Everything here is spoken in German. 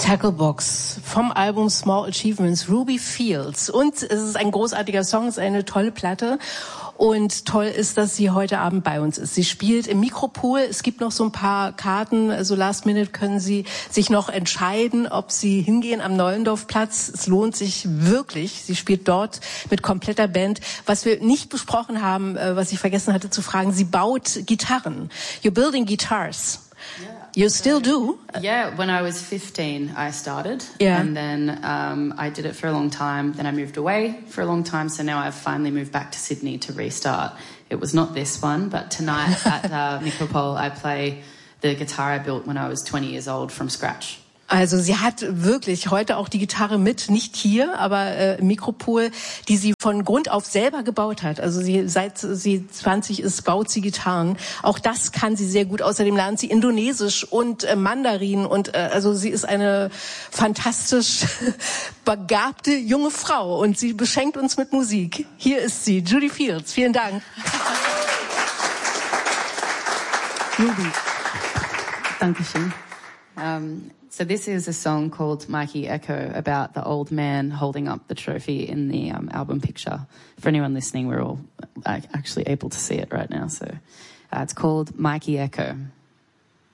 Tacklebox vom Album Small Achievements, Ruby Fields. Und es ist ein großartiger Song, es ist eine tolle Platte. Und toll ist, dass sie heute Abend bei uns ist. Sie spielt im Mikropool. Es gibt noch so ein paar Karten. Also last minute können Sie sich noch entscheiden, ob Sie hingehen am Neulendorfplatz. Es lohnt sich wirklich. Sie spielt dort mit kompletter Band. Was wir nicht besprochen haben, was ich vergessen hatte zu fragen, sie baut Gitarren. You're building guitars. Yeah. You still do? Yeah, when I was 15, I started. Yeah. And then I did it for a long time. Then I moved away for a long time. So now I've finally moved back to Sydney to restart. It was not this one, but tonight at Micropole, I play the guitar I built when I was 20 years old from scratch. Also sie hat wirklich heute auch die Gitarre mit, nicht hier, aber im Mikropol, die sie von Grund auf selber gebaut hat. Also seit sie 20 ist, baut sie Gitarren. Auch das kann sie sehr gut. Außerdem lernt sie Indonesisch und Mandarin und also sie ist eine fantastisch begabte junge Frau und sie beschenkt uns mit Musik. Hier ist sie, Judy Fields. Vielen Dank. Judy. Dankeschön. So this is a song called Mikey Echo about the old man holding up the trophy in the album picture. For anyone listening, we're all actually able to see it right now. So it's called Mikey Echo.